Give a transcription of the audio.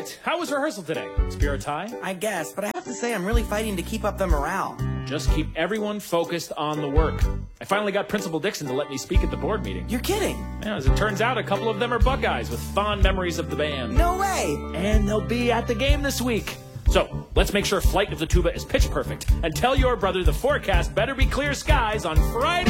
Wyatt, how was rehearsal today? Spirit high? I guess, but I have to say I'm really fighting to keep up the morale. Just keep everyone focused on the work. I finally got Principal Dixon to let me speak at the board meeting. You're kidding. Yeah, as it turns out, a couple of them are Buckeyes with fond memories of the band. No way. And they'll be at the game this week. So, let's make sure Flight of the Tuba is pitch perfect. And tell your brother the forecast better be clear skies on Friday.